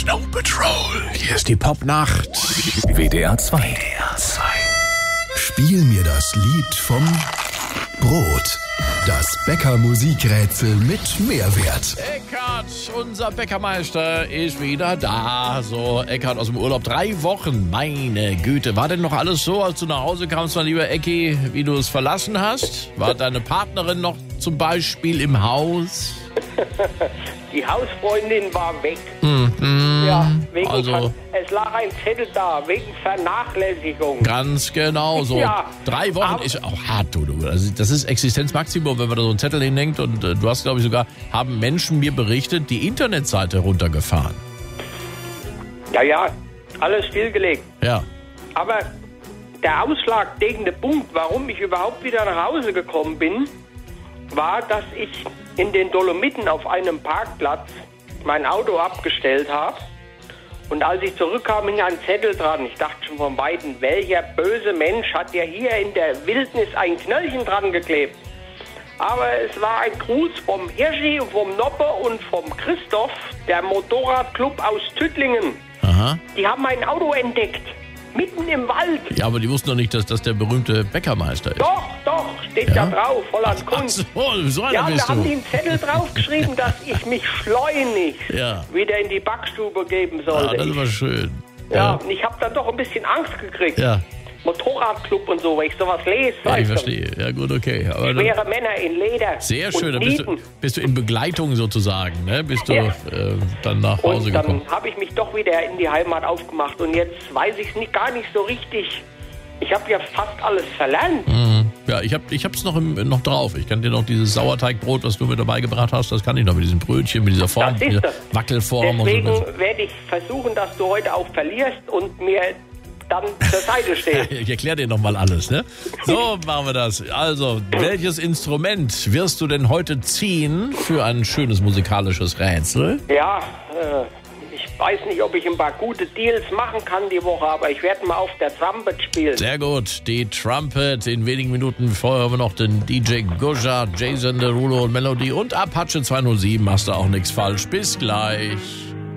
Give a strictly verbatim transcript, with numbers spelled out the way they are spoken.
Snow Patrol. Hier ist die Popnacht. W D R zwei. W D R zwei. Spiel mir das Lied vom Brot. Das Bäcker-Musikrätsel mit Mehrwert. Eckhard, unser Bäckermeister, ist wieder da. So, Eckhard aus dem Urlaub. Drei Wochen, meine Güte. War denn noch alles so, als du nach Hause kamst, mein lieber Ecki, wie du es verlassen hast? War deine Partnerin noch zum Beispiel im Haus? Die Hausfreundin war weg. Mhm. Ja, wegen Also- Ver- es lag ein Zettel da, wegen Vernachlässigung. Ganz genau so. Ja. Drei Wochen Aber- ist auch hart, du. du. Also das ist Existenzmaximum, wenn man da so einen Zettel hinhängt. Und äh, du hast, glaube ich, sogar, haben Menschen mir berichtet, die Internetseite runtergefahren. Ja, ja, alles stillgelegt. Ja. Aber der ausschlaggebende Punkt, warum ich überhaupt wieder nach Hause gekommen bin, war, dass ich in den Dolomiten auf einem Parkplatz mein Auto abgestellt habe. Und als ich zurückkam, hing ein Zettel dran. Ich dachte schon von Weitem, welcher böse Mensch hat ja hier in der Wildnis ein Knöllchen dran geklebt. Aber es war ein Gruß vom Hirschi, vom Noppe und vom Christoph, der Motorradclub aus Tüttlingen. Aha. Die haben mein Auto entdeckt, mitten im Wald. Ja, aber die wussten doch nicht, dass das der berühmte Bäckermeister ist. Doch, doch, steht Ja? da drauf, Holland Ach Kunst. so, so einer Ja, bist da haben die du. einen Zettel draufgeschrieben, dass ich mich schleunigst Ja. wieder in die Backstube geben Ah, sollte. das war schön. ja, und ich habe dann doch ein bisschen Angst gekriegt. Ja, Motorradclub und so, weil ich sowas lese. ja ich weißt du. verstehe. Ja, gut, okay. Aber dann, Schwere Männer in Leder. sehr schön, und dann bist du, Nieten. bist du in Begleitung sozusagen, ne? Bist du Ja. äh, dann nach Hause Und dann gekommen. habe ich mich doch wieder in die Heimat aufgemacht. Und jetzt weiß ich es nicht, gar nicht so richtig. Ich habe ja fast alles verlernt. Mhm. Ja, ich hab, ich hab's noch, im, noch drauf. Ich kann dir noch dieses Sauerteigbrot, was du mir dabei gebracht hast, das kann ich noch mit diesem Brötchen, mit dieser Form, Das mit ist dieser das. Wackelform Deswegen und so. werde ich versuchen, dass du heute auch verlierst und mir dann zur Seite stehst. Ich erkläre dir nochmal alles, ne? So machen wir das. Also, welches Instrument wirst du denn heute ziehen für ein schönes musikalisches Rätsel? Ja, äh, ich weiß nicht, ob ich ein paar gute Deals machen kann die Woche, aber ich werde mal auf der Trumpet spielen. Sehr gut, die Trumpet. In wenigen Minuten vorher haben wir noch den D J Goja, Jason Derulo und Melody und Apache zweihundertsieben. Machst du auch nichts falsch. Bis gleich.